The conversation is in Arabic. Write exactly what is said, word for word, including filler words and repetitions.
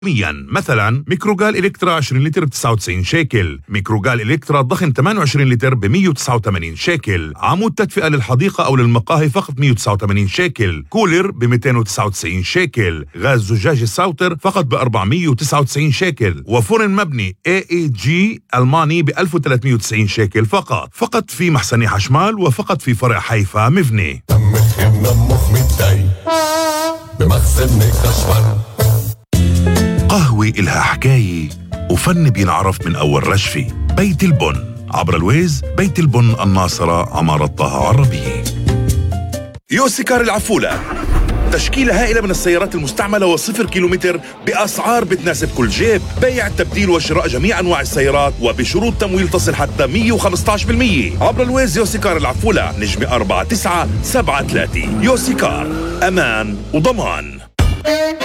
يومياً. مثلا ميكروجال إلكترا عشرين لتر ب تسعة وتسعين شيكل، ميكروجال إلكترا ضخم ثمانية وعشرين لتر ب مية وتسعة وثمانين شيكل، عمود تدفئة للحديقة أو للمقاهي فقط مية وتسعة وثمانين شيكل، كولر ب مئتين وتسعة وتسعين شيكل، غاز زجاج الساوتر فقط ب أربعمية وتسعة وتسعين شيكل، وفرن مبني إيه إيه جي ألماني ب ألف وثلاثمية وتسعين شيكل فقط فقط في محسن حشمال وفقط في فرع حيفا مفني. بمخزن خشمال قهوة إلها حكاية وفن بينعرف من أول رشفة. بيت البن عبر الويز، بيت البن الناصرة، عمارة طه عربية. يوسيكار العفولة، تشكيلة هائلة من السيارات المستعملة وصفر كيلومتر بأسعار بتناسب كل جيب. بيع التبديل وشراء جميع أنواع السيارات وبشروط تمويل تصل حتى مية وخمسطعش بالمية. عبر الويز يوسيكار العفولة، نجمة أربعة تسعة سبعة ثلاثة. يوسيكار، أمان وضمان.